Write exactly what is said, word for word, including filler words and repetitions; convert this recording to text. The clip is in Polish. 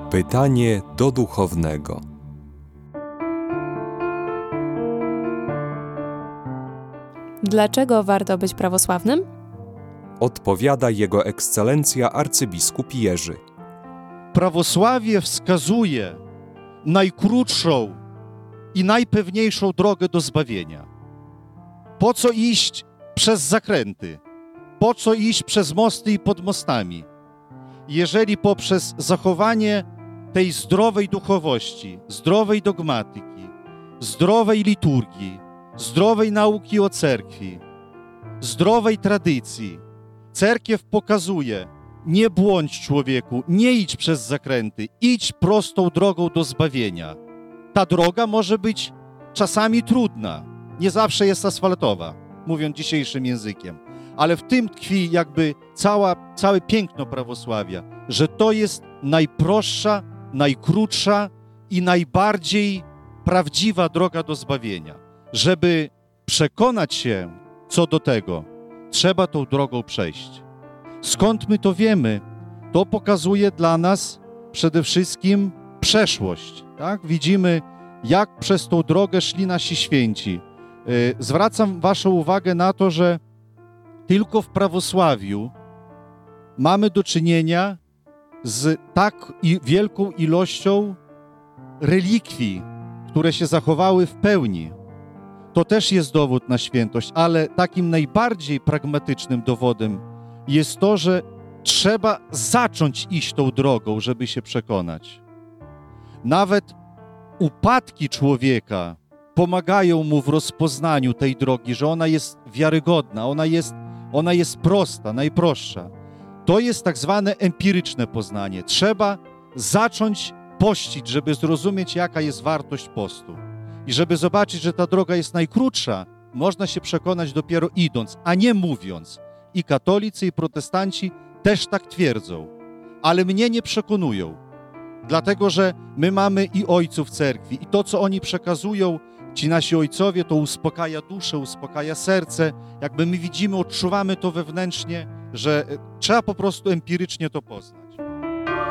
Pytanie do duchownego. Dlaczego warto być prawosławnym? Odpowiada Jego Ekscelencja arcybiskup Jerzy. Prawosławie wskazuje najkrótszą i najpewniejszą drogę do zbawienia. Po co iść przez zakręty? Po co iść przez mosty i pod mostami? Jeżeli poprzez zachowanie tej zdrowej duchowości, zdrowej dogmatyki, zdrowej liturgii, zdrowej nauki o cerkwi, zdrowej tradycji, cerkiew pokazuje: nie błądź, człowieku, nie idź przez zakręty, idź prostą drogą do zbawienia. Ta droga może być czasami trudna, nie zawsze jest asfaltowa, mówiąc dzisiejszym językiem, ale w tym tkwi jakby cała, całe piękno prawosławia, że to jest najprostsza, najkrótsza i najbardziej prawdziwa droga do zbawienia. Żeby przekonać się co do tego, trzeba tą drogą przejść. Skąd my to wiemy? To pokazuje dla nas przede wszystkim przeszłość. Tak? Widzimy, jak przez tą drogę szli nasi święci. Zwracam waszą uwagę na to, że tylko w prawosławiu mamy do czynienia z tak wielką ilością relikwii, które się zachowały w pełni. To też jest dowód na świętość, ale takim najbardziej pragmatycznym dowodem jest to, że trzeba zacząć iść tą drogą, żeby się przekonać. Nawet upadki człowieka pomagają mu w rozpoznaniu tej drogi, że ona jest wiarygodna, ona jest, ona jest prosta, najprostsza. To jest tak zwane empiryczne poznanie. Trzeba zacząć pościć, żeby zrozumieć, jaka jest wartość postu. I żeby zobaczyć, że ta droga jest najkrótsza, można się przekonać dopiero idąc, a nie mówiąc. I katolicy, i protestanci też tak twierdzą, ale mnie nie przekonują, dlatego że my mamy i ojców cerkwi i to, co oni przekazują, ci nasi ojcowie, to uspokaja duszę, uspokaja serce, jakby my widzimy, odczuwamy to wewnętrznie, że trzeba po prostu empirycznie to poznać.